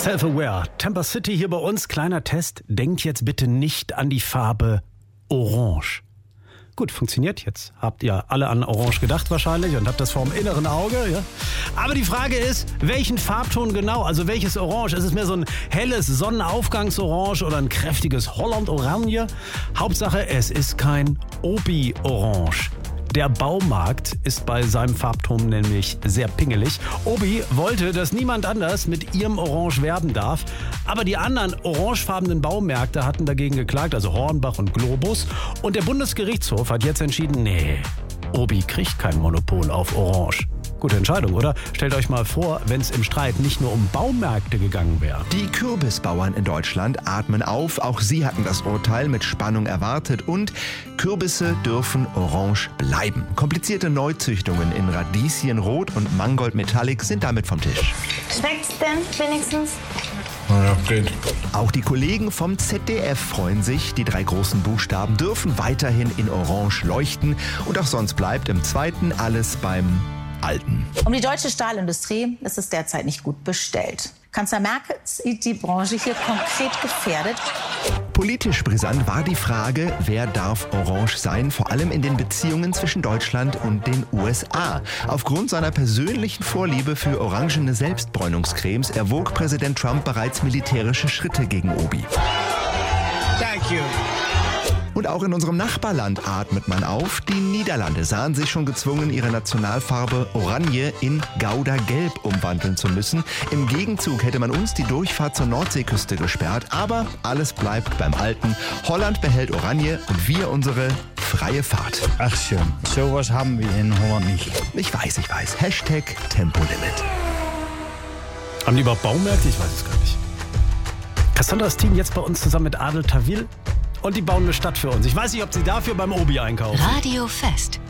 Self-Aware. Tampa City hier bei uns. Kleiner Test. Denkt jetzt bitte nicht an die Farbe Orange. Gut, funktioniert jetzt. Habt ihr alle an Orange gedacht wahrscheinlich und habt das vor dem inneren Auge, ja? Aber die Frage ist, welchen Farbton genau? Also welches Orange? Ist es mehr so ein helles Sonnenaufgangsorange oder ein kräftiges Holland-Orange? Hauptsache, es ist kein Obi-Orange. Der Baumarkt ist bei seinem Farbton nämlich sehr pingelig. Obi wollte, dass niemand anders mit ihrem Orange werben darf. Aber die anderen orangefarbenen Baumärkte hatten dagegen geklagt, also Hornbach und Globus. Und der Bundesgerichtshof hat jetzt entschieden, nee, Obi kriegt kein Monopol auf Orange. Gute Entscheidung, oder? Stellt euch mal vor, wenn es im Streit nicht nur um Baumärkte gegangen wäre. Die Kürbisbauern in Deutschland atmen auf. Auch sie hatten das Urteil mit Spannung erwartet. Und Kürbisse dürfen orange bleiben. Komplizierte Neuzüchtungen in Radieschenrot und Mangold Metallic sind damit vom Tisch. Schmeckt's denn wenigstens? Ja, geht. Auch die Kollegen vom ZDF freuen sich. Die 3 großen Buchstaben dürfen weiterhin in orange leuchten. Und auch sonst bleibt im Zweiten alles beim Alten. Um die deutsche Stahlindustrie ist es derzeit nicht gut bestellt. Kanzler Merkel sieht die Branche hier konkret gefährdet. Politisch brisant war die Frage, wer darf orange sein, vor allem in den Beziehungen zwischen Deutschland und den USA. Aufgrund seiner persönlichen Vorliebe für orangene Selbstbräunungscremes erwog Präsident Trump bereits militärische Schritte gegen Obi. Thank you. Und auch in unserem Nachbarland atmet man auf. Die Niederlande sahen sich schon gezwungen, ihre Nationalfarbe Oranje in Gouda-Gelb umwandeln zu müssen. Im Gegenzug hätte man uns die Durchfahrt zur Nordseeküste gesperrt. Aber alles bleibt beim Alten. Holland behält Oranje und wir unsere freie Fahrt. Ach schön, sowas haben wir in Holland nicht. Ich weiß. Hashtag Tempolimit. Haben die überhaupt Baumärkte? Ich weiß es gar nicht. Cassandra Steen jetzt bei uns zusammen mit Adel Tawil. Und die bauen eine Stadt für uns. Ich weiß nicht, ob sie dafür beim Obi einkaufen. Radio Fest.